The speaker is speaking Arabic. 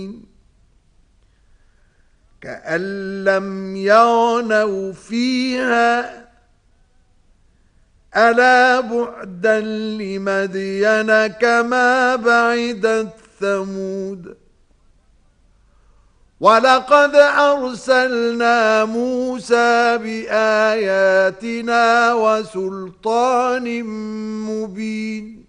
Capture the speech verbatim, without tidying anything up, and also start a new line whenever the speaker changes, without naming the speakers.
كأن لم يغنوا فيها ألا بعدا لمدين كما بعدت ثمود ولقد أرسلنا موسى بآياتنا وسلطان مبين